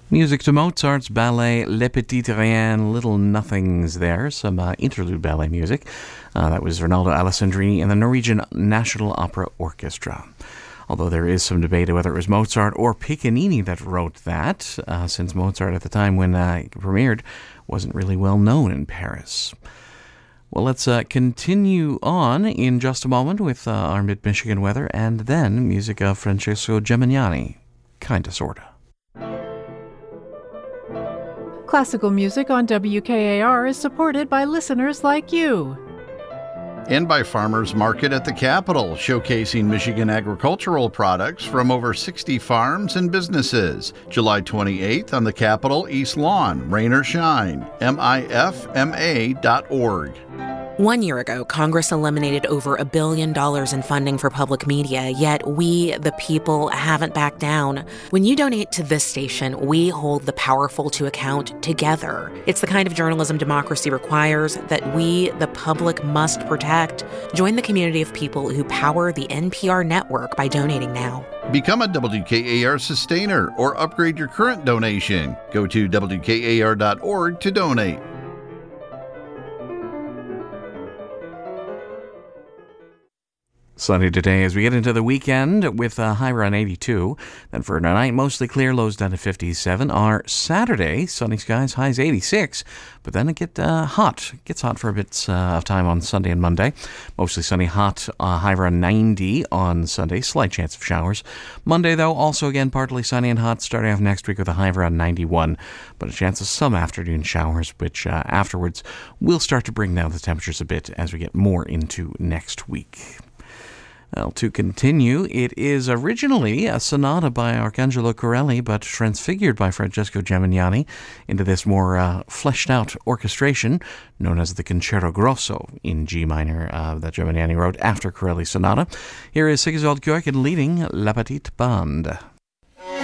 Music to Mozart's ballet Les Petites Riens, Little Nothings there, some interlude ballet music. That was Ronaldo Alessandrini and the Norwegian National Opera Orchestra. Although there is some debate whether it was Mozart or Piccanini that wrote that, since Mozart at the time when it premiered wasn't really well known in Paris. Well, let's continue on in just a moment with our mid-Michigan weather and then music of Francesco Gemignani. Kinda, sorta. Classical music on WKAR is supported by listeners like you. And by Farmers Market at the Capitol, showcasing Michigan agricultural products from over 60 farms and businesses. July 28th on the Capitol East Lawn, rain or shine, mifma.org. 1 year ago, Congress eliminated over $1 billion in funding for public media, yet we, the people, haven't backed down. When you donate to this station, we hold the powerful to account together. It's the kind of journalism democracy requires that we, the public, must protect. Join the community of people who power the NPR network by donating now. Become a WKAR sustainer or upgrade your current donation. Go to WKAR.org to donate. Sunny today as we get into the weekend with a high around 82. Then for tonight, mostly clear, lows down to 57. Our Saturday, sunny skies, highs 86. But then it gets hot. It gets hot for a bit of time on Sunday and Monday. Mostly sunny, hot, high around 90 on Sunday. Slight chance of showers. Monday, though, also again partly sunny and hot, starting off next week with a high around 91. But a chance of some afternoon showers, which afterwards will start to bring down the temperatures a bit as we get more into next week. Well, to continue, it is originally a sonata by Arcangelo Corelli, but transfigured by Francesco Gemignani into this more fleshed-out orchestration known as the Concerto Grosso in G minor that Gemignani wrote after Corelli's sonata. Here is Sigurd Kjørken leading La Petite Bande.